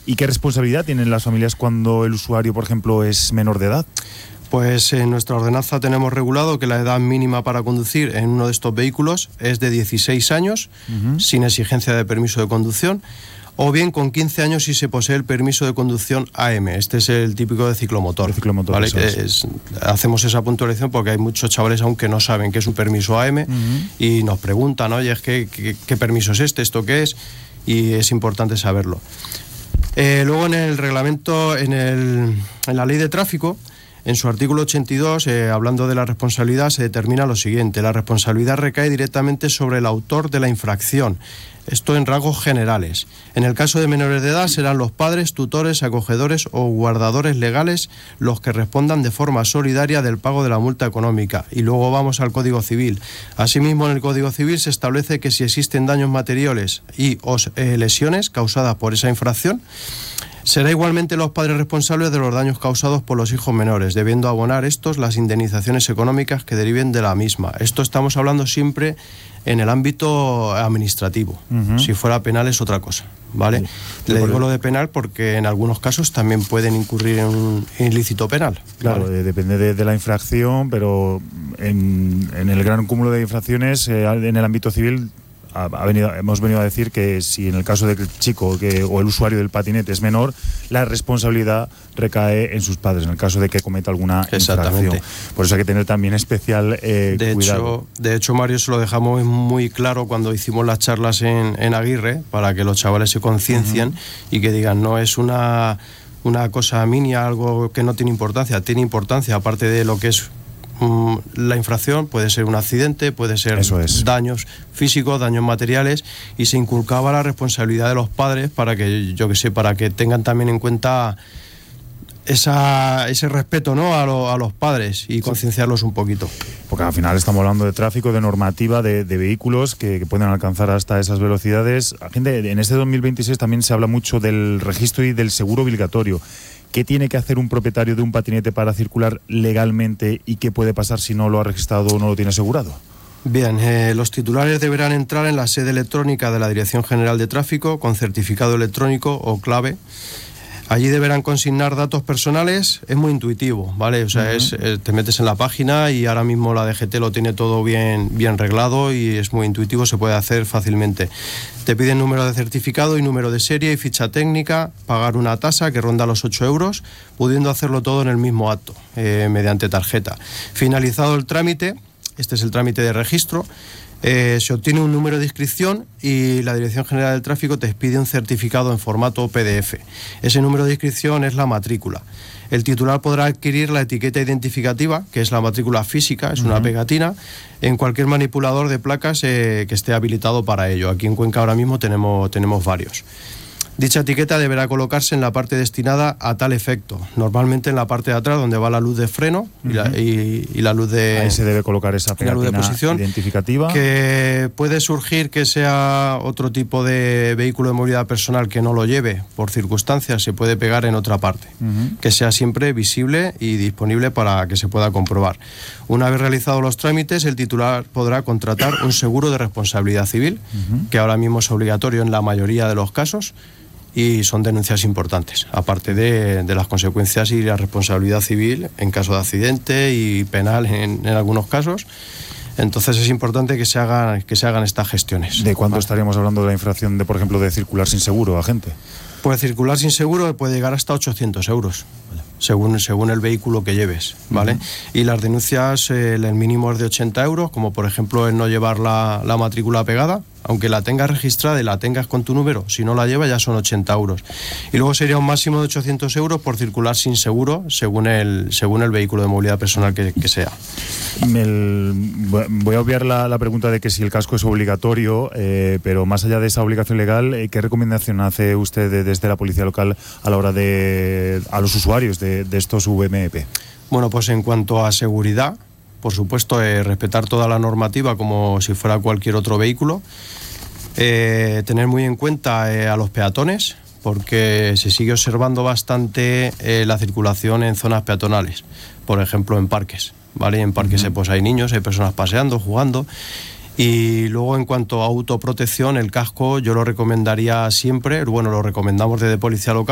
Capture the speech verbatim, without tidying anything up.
¿Y qué responsabilidad tienen las familias cuando el usuario, por ejemplo, es menor de edad? Pues en nuestra ordenanza tenemos regulado que la edad mínima para conducir en uno de estos vehículos es de dieciséis años, uh-huh. sin exigencia de permiso de conducción, o bien con quince años si se posee el permiso de conducción A M. Este es el típico de ciclomotor. El ciclomotor, ¿vale? es. Es, hacemos esa puntualización porque hay muchos chavales aún que no saben qué es un permiso A M, uh-huh. y nos preguntan, oye, es que, ¿qué, qué permiso es este? ¿Esto qué es? Y es importante saberlo. Eh, luego en el reglamento, en, el, en la ley de tráfico, en su artículo ochenta y dos, eh, hablando de la responsabilidad, se determina lo siguiente: la responsabilidad recae directamente sobre el autor de la infracción. Esto en rasgos generales. En el caso de menores de edad serán los padres, tutores, acogedores o guardadores legales los que respondan de forma solidaria del pago de la multa económica. Y luego vamos al Código Civil. Asimismo, en el Código Civil se establece que si existen daños materiales y o eh, lesiones causadas por esa infracción, será igualmente los padres responsables de los daños causados por los hijos menores, debiendo abonar estos las indemnizaciones económicas que deriven de la misma. Esto estamos hablando siempre en el ámbito administrativo. Uh-huh. Si fuera penal es otra cosa, ¿vale? Sí. Le digo lo de penal porque en algunos casos también pueden incurrir en un ilícito penal. Claro, ¿vale? eh, depende de, de la infracción, pero en, en el gran cúmulo de infracciones, eh, en el ámbito civil, Ha venido, hemos venido a decir que si en el caso del chico que, o el usuario del patinete es menor, la responsabilidad recae en sus padres, en el caso de que cometa alguna infracción. Por eso hay que tener también especial eh, de cuidado. Hecho, de hecho, Mario, se lo dejamos muy claro cuando hicimos las charlas en, en Aguirre, para que los chavales se conciencien, uh-huh. y que digan, no es una, una cosa minia, algo que no tiene importancia, tiene importancia, aparte de lo que es la infracción, puede ser un accidente, puede ser es. daños físicos, daños materiales, y se inculcaba la responsabilidad de los padres para que, yo que sé, para que tengan también en cuenta esa, ese respeto, ¿no?, a, lo, a los padres y concienciarlos un poquito. Porque al final estamos hablando de tráfico, de normativa, de, de vehículos que, que pueden alcanzar hasta esas velocidades. Gente, en este dos mil veintiséis también se habla mucho del registro y del seguro obligatorio. ¿Qué tiene que hacer un propietario de un patinete para circular legalmente y qué puede pasar si no lo ha registrado o no lo tiene asegurado? Bien, eh, los titulares deberán entrar en la sede electrónica de la Dirección General de Tráfico con certificado electrónico o clave. Allí deberán consignar datos personales. Es muy intuitivo, ¿vale? O sea, uh-huh. es, eh, te metes en la página y ahora mismo la D G T lo tiene todo bien, bien reglado y es muy intuitivo, se puede hacer fácilmente. Te piden número de certificado y número de serie y ficha técnica, pagar una tasa que ronda los ocho euros, pudiendo hacerlo todo en el mismo acto, eh, mediante tarjeta. Finalizado el trámite, este es el trámite de registro, Eh, se obtiene un número de inscripción y la Dirección General del Tráfico te expide un certificado en formato P D F. Ese número de inscripción es la matrícula. El titular podrá adquirir la etiqueta identificativa, que es la matrícula física, es uh-huh. una pegatina, en cualquier manipulador de placas eh, que esté habilitado para ello. Aquí en Cuenca ahora mismo tenemos, tenemos varios. Dicha etiqueta deberá colocarse en la parte destinada a tal efecto, normalmente en la parte de atrás donde va la luz de freno uh-huh. y, la, y, y la luz de... Ahí se debe colocar esa pegatina de posición, identificativa. Que puede surgir que sea otro tipo de vehículo de movilidad personal que no lo lleve por circunstancias, se puede pegar en otra parte, uh-huh. que sea siempre visible y disponible para que se pueda comprobar. Una vez realizados los trámites, el titular podrá contratar un seguro de responsabilidad civil, uh-huh. que ahora mismo es obligatorio en la mayoría de los casos, y son denuncias importantes, aparte de, de las consecuencias y la responsabilidad civil en caso de accidente y penal en, en algunos casos. Entonces es importante que se hagan, que se hagan estas gestiones. ¿De cuánto estaríamos hablando de la infracción, de por ejemplo, de circular sin seguro, agente? Pues circular sin seguro puede llegar hasta ochocientos euros, según, según el vehículo que lleves, ¿vale? Uh-huh. Y las denuncias, eh, el mínimo es de ochenta euros, como por ejemplo el no llevar la, la matrícula pegada, aunque la tengas registrada y la tengas con tu número, si no la lleva ya son ochenta euros. Y luego sería un máximo de ochocientos euros por circular sin seguro, según el, según el vehículo de movilidad personal que, que sea. El, voy a obviar la, la pregunta de que si el casco es obligatorio, eh, pero más allá de esa obligación legal, eh, ¿qué recomendación hace usted de, desde la policía local a la hora de a los usuarios de, de estos V M P? Bueno, pues en cuanto a seguridad, por supuesto, eh, respetar toda la normativa como si fuera cualquier otro vehículo, eh, tener muy en cuenta eh, a los peatones, porque se sigue observando bastante eh, la circulación en zonas peatonales, por ejemplo en parques, ¿vale? En parques uh-huh. pues hay niños, hay personas paseando, jugando. Y luego, en cuanto a autoprotección, el casco yo lo recomendaría siempre, bueno, lo recomendamos desde Policía Local.